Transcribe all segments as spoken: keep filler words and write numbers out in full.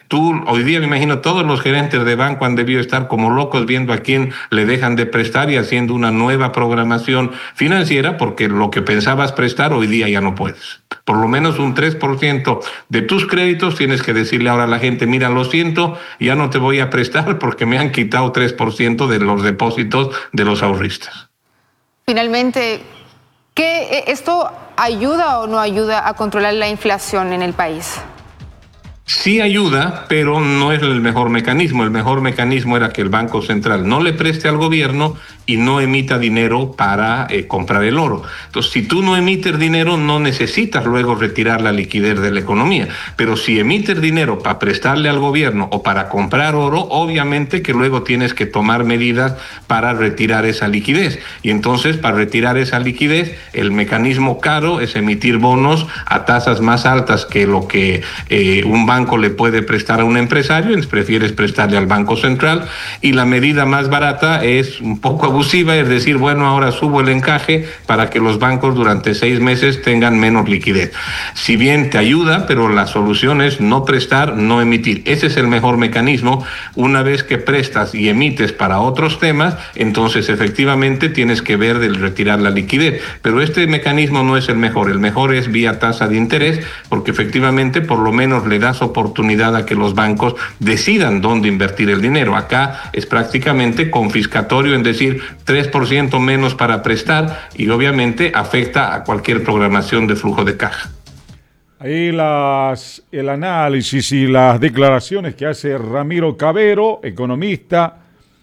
Tú, hoy día me imagino, todos los gerentes de banco han debido estar como locos viendo a quién le dejan de prestar y haciendo una nueva programación financiera, porque lo que pensabas prestar hoy día ya no puedes. Por lo menos un tres por ciento de tus créditos tienes que decirle ahora a la gente, mira, lo siento, ya no te voy a prestar porque me han quitado tres por ciento de los depósitos de los ahorristas. Finalmente, ¿qué, ¿esto ayuda o no ayuda a controlar la inflación en el país? Sí ayuda, pero no es el mejor mecanismo. El mejor mecanismo era que el Banco Central no le preste al gobierno y no emita dinero para eh, comprar el oro. Entonces, si tú no emites dinero, no necesitas luego retirar la liquidez de la economía. Pero si emites dinero para prestarle al gobierno o para comprar oro, obviamente que luego tienes que tomar medidas para retirar esa liquidez. Y entonces, para retirar esa liquidez, el mecanismo caro es emitir bonos a tasas más altas que lo que eh, un banco banco le puede prestar a un empresario, prefieres prestarle al Banco Central, y la medida más barata es un poco abusiva, es decir, bueno, ahora subo el encaje para que los bancos durante seis meses tengan menos liquidez. Si bien te ayuda, pero la solución es no prestar, no emitir. Ese es el mejor mecanismo. Una vez que prestas y emites para otros temas, entonces efectivamente tienes que ver del retirar la liquidez. Pero este mecanismo no es el mejor. El mejor es vía tasa de interés, porque efectivamente por lo menos le das oportunidad a que los bancos decidan dónde invertir el dinero. Acá es prácticamente confiscatorio, en decir, tres por ciento menos para prestar, y obviamente afecta a cualquier programación de flujo de caja. Ahí las, el análisis y las declaraciones que hace Ramiro Cavero, economista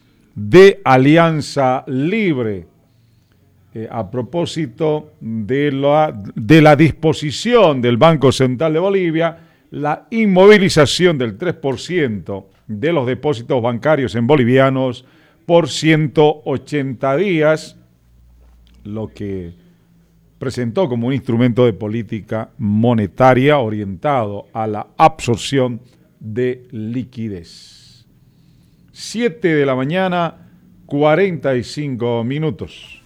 de Alianza Libre, eh, a propósito de la, de la disposición del Banco Central de Bolivia, la inmovilización del tres por ciento de los depósitos bancarios en bolivianos por ciento ochenta días, lo que presentó como un instrumento de política monetaria orientado a la absorción de liquidez. siete de la mañana, cuarenta y cinco minutos.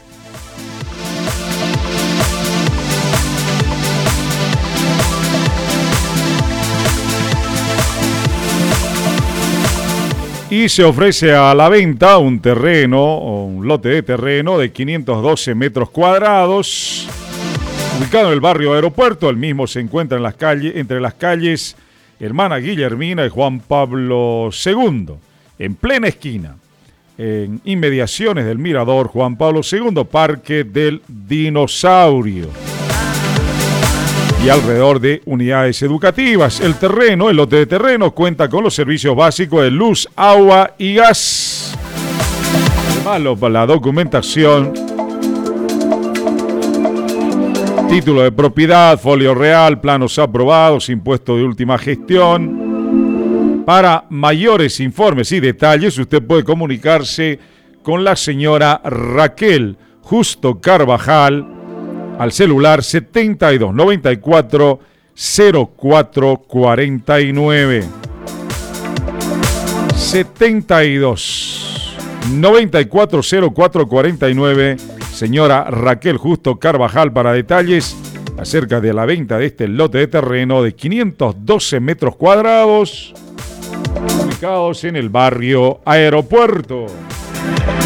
Y se ofrece a la venta un terreno o un lote de terreno de quinientos doce metros cuadrados, ubicado en el barrio Aeropuerto. El mismo se encuentra en las calles, entre las calles Hermana Guillermina y Juan Pablo segundo, en plena esquina, en inmediaciones del Mirador Juan Pablo segundo, Parque del Dinosaurio, y alrededor de unidades educativas. El terreno, el lote de terreno, cuenta con los servicios básicos de luz, agua y gas. Además, la documentación, título de propiedad, folio real, planos aprobados, impuesto de última gestión. Para mayores informes y detalles, usted puede comunicarse con la señora Raquel Justo Carvajal al celular setenta y dos noventa y cuatro cero cuatro cuarenta y nueve. setenta y dos noventa y cuatro cero cuatro cuarenta y nueve. Señora Raquel Justo Carvajal, para detalles acerca de la venta de este lote de terreno de quinientos doce metros cuadrados, ubicados en el barrio Aeropuerto.